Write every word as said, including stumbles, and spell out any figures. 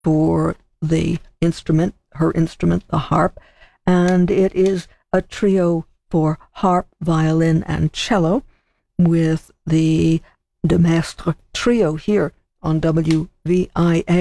for the instrument, her instrument, the harp, and it is a trio for harp, violin, and cello with the De Maistre Trio here on W V I A.